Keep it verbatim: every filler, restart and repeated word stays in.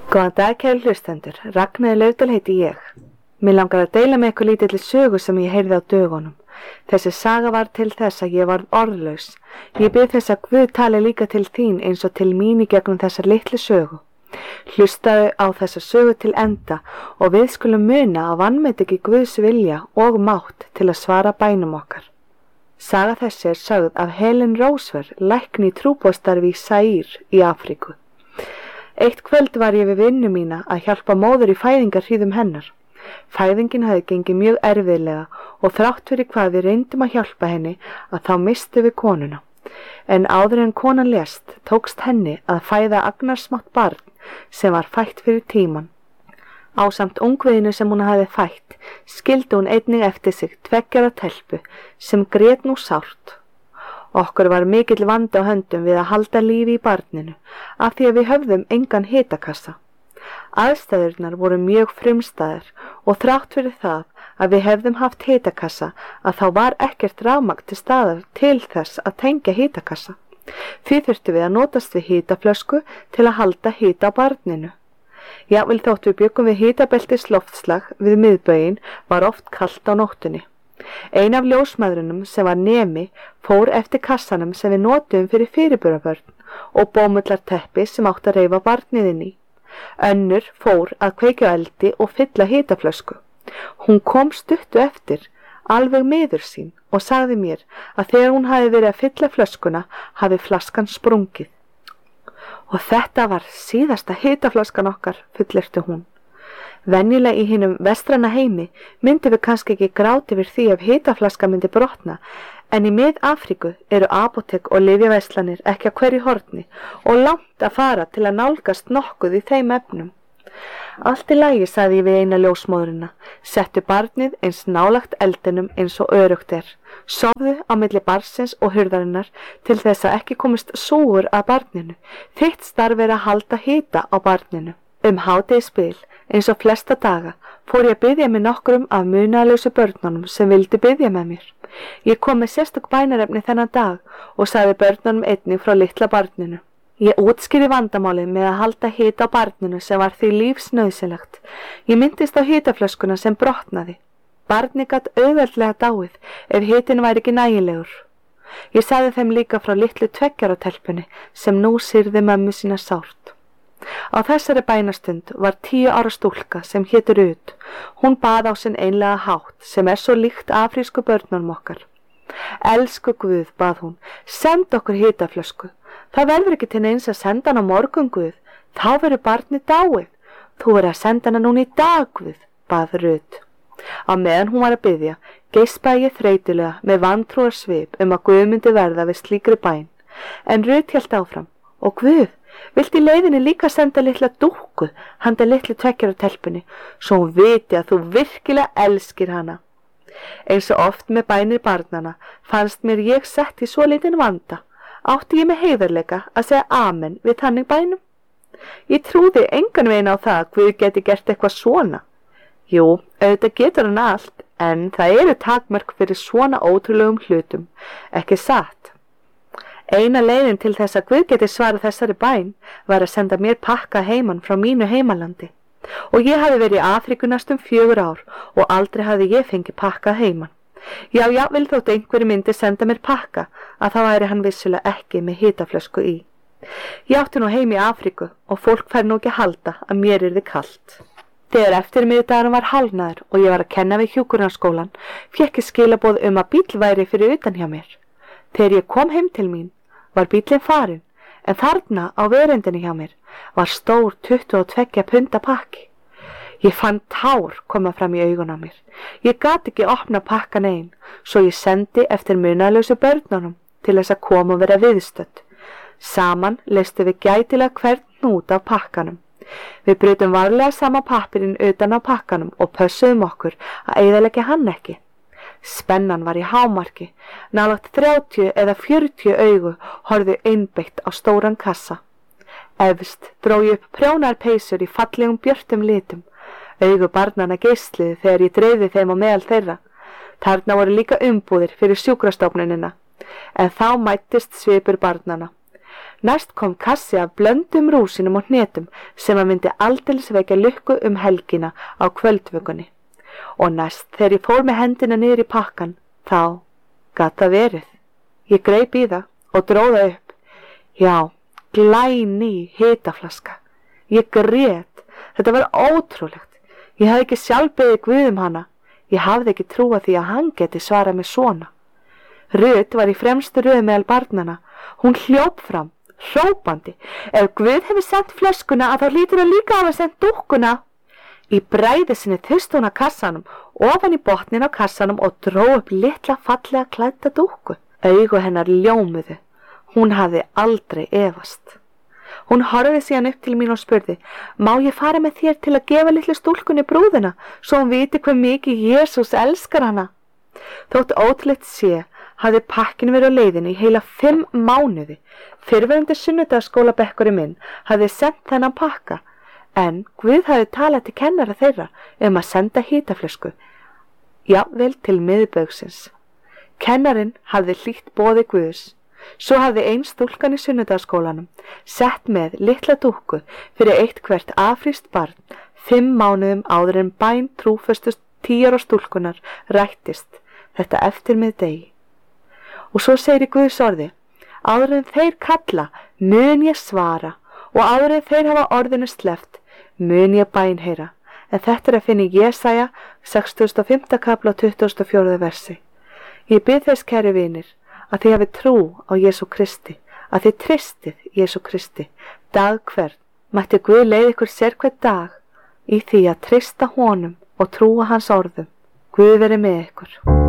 Góðan dag, kæru hlustendur. Ragnheiður Laufdal heiti ég. Mér langar að deila með ykkur lítilli sögu sem ég heyrði á dögunum. Þessi saga var til þess að ég varð orðlaus. Ég bið þess að Guð tali líka til þín eins og til mín í gegnum þessar litlu sögu. Hlustaðu á þessa sögu til enda og við skulum muna að vanmeta ekki Guðs vilja og mátt til að svara bænum okkar. Saga þessi er sögð af Helen Rosever, lækni í trúboðsstarfi í Zaire í Afríku. Eitt kvöld var ég við vinnu mína að hjálpa móður í fæðingarhríðum hennar. Fæðingin hafði gengið mjög erfiðlega og þrátt fyrir hvað við reyndum að hjálpa henni að þá misstu við konuna. En áður en konan lést tókst henni að fæða agnarsmátt barn sem var fætt fyrir tíman. Ásamt ungviðinu sem hún hafði fætt skildi hún einnig eftir sig tveggjara telpu sem grét nú sárt. Okkur var mikill vandi á höndum við að halda lífi í barninu af því að við höfðum engan hitakassa. Aðstæðurnar voru mjög frumstæðar og þrátt fyrir það að við hefðum haft hitakassa að þá var ekkert rafmagn til staðar til þess að tengja hitakassa. Því þurftum við að notast við hitaflösku til að halda hita á barninu. Jafnvel þótt við bjuggum við hitabeltis loftslag við miðbögin var oft kalt á nóttunni. Ein af ljósmæðrunum sem var nemi fór eftir kassanum sem við notuðum fyrir fyrirburabörn og bómullar teppi sem átt að reifa barnið inn í. Önnur fór að kveikja eldi og fylla hitaflösku. Hún kom stuttu eftir, alveg miður sín og sagði mér að þegar hún hafi verið að fylla flöskuna hafi flaskan sprungið. Og þetta var síðasta hitaflaskan okkar, fullyrti hún. Venjulega í hinum vestræna heimi myndi við kannski ekki gráti yfir því ef hitaflaska myndi brotna, en í Mið-Afríku eru apótek og lyfjaverslanir ekki á hverju horni og langt að fara til að nálgast nokkuð í þeim efnum. Allt í lagi, sagði ég við eina ljósmóðurina, settu barnið eins nálagt eldinum eins og örugt er. Sofðu á milli barnsins og hurðarinnar til þess að ekki komist súgur að barninu. Þitt starf er að halda hita á barninu. Um hádegisbil, eins og flesta daga, fór ég að biðja með nokkrum af munaðarlausu börnunum sem vildi biðja með mér. Ég kom með sérstök bænarefni þennan dag og sagði börnunum einnig frá litla barninu. Ég útskýrði vandamálið með að halda hita á barninu sem var því lífsnauðsynlegt. Ég minntist á hitaflöskuna sem brotnaði. Barnið gat auðveldlega dáið ef hitin væri ekki nægilegur. Ég sagði þeim líka frá litlu tveggjara-telpunni sem nú syrði mömmu sína sárt. Á þessari bænastund var tíu ára stúlka sem hét Rut. Hún bað á sinn einlega hátt sem er svo líkt afrísku börnunum okkar. Elsku Guð, bað hún, send okkur hitaflösku. Það verður ekki til neins að senda hana á morgun, Guð. Þá verður barnið dáið. Þú verður að senda hana núna í dag, Guð, bað Rut. Á meðan hún var að biðja, geispaði ég þreytulega með vantrúar svip um að Guð myndi verða við slíkri bæn. En Rut hélt áfram. Og Guð, viltu í leiðinni líka senda litla dúkku handa litlu tveggjara-telpunni svo hún viti að þú virkilega elskir hana. Eins og oft með bænir barnana fannst mér ég sett í svo lítinn vanda. Átti ég með heiðarleika að segja amen við þannig bænum? Ég trúði engan veginn á það að Guð geti gert eitthvað svona. Jú, auðvitað getur hann allt, en það eru takmörk fyrir svona ótrúlegum hlutum, ekki satt. Eina leiðin til þess að Guð geti svarað þessari bæn var að senda mér pakka heiman frá mínu heimalandi. Og ég hafi verið í Afríku næstum fjögur ár og aldrei hafi ég fengið pakka heiman. Já, jafnvel þótt einhverju myndi senda mér pakka að þá væri hann vissulega ekki með hitaflösku í. Ég átti nú heim í Afríku og fólk fær nú ekki að halda að mér yrði kalt. Þegar eftirmiðdagurinn var hálfnaður og ég var að kenna við hjúkrunarskólann, fékk ég skilaboð um að bíll væri fyrir utan hjá mér. Þegar ég kom heim til mín var bíllinn farinn, en þarna á veröndinni hjá mér var stór tuttugu og tveggja punda pakki. Ég fann tár koma fram í augun á mér. Ég gat ekki opna pakkan ein, svo ég sendi eftir munaðarlausu börnunum til þess að koma og vera viðstödd. Saman leystum við gætilega hvern hnút af pakkanum. Við brutum varlega sama pappirinn utan á pakkanum og pössuðum okkur að eyðileggja hann ekki. Spennan var í hámarki, nálægt þrjátíu eða fjörutíu augu horfðu einbeitt á stóran kassa. Efst dró ég upp prjónar peysur í fallegum björtum litum. Augu barnanna geisluðu þegar ég dreifði þeim á meðal þeirra. Þarna voru líka umbúðir fyrir sjúkrastofnunina, en þá mættist svipur barnanna. Næst kom kassi af blöndum rúsinum og hnetum sem að myndi aldeilis vekja lukku um helgina á kvöldvökunni. Og næst þegar ég fór með hendina niður í pakkan, þá gat það verið. Ég greip í það og dró það upp. Já, glæný hitaflaska. Ég grét. Þetta var ótrúlegt. Ég hafði ekki sjálf beðið Guð um hana. Ég hafði ekki trúað því að hann geti svarað mig svona. Rut var í fremstu röð meðal barnanna. Hún hljóp fram, hrópandi. Ef Guð hefur sendt flöskuna að þá hlýtur hann líka hafa sendt dúkkuna. Í bræði sinni þusti hún að kassanum, ofan í botnin á kassanum og dró upp litla fallega klædda dúkku. Augu hennar ljómuðu. Hún hafði aldrei efast. Hún horfði síðan upp til mín og spurði, má ég fara með þér til að gefa litlu stúlkunni brúðuna, svo hún viti hve mikið Jesús elskar hana? Þótt ótrúlegt sé, hafði pakkin verið á leiðinni í heila fimm mánuði. Fyrrverandi sunnudagsskólabekkurinn minn hafði sendt þennan pakka, en Guð hafði talað til kennara þeirra um að senda hitaflösku, jafnvel til miðbaugsins. Kennarinn hafði hlýtt boði Guðs. Svo hafði ein stúlkan í sunnudagsskólanum sett með litla dúkku fyrir eitt hvert afrískt barn fimm mánuðum áður en bæn trúföstust tíu ára stúlkunar rættist þetta eftirmiðdegi. Og svo segir í Guðs orði, áður en þeir kalla mun ég svara og áður en þeir hafa orðinu sleppt mun ég bænheyra. En þetta er að finna í Jesaja sextugasta og fimmta kafla og tuttugasta og fjórða versi. Ég bið þess, kæri vinir, að þið hafi trú á Jesú Kristi, að þið tristið Jesú Kristi. Dag hvern mætti Guð leiða ykkur sérhvern dag í því að trista honum og trúa hans orðum. Guð veri með ykkur.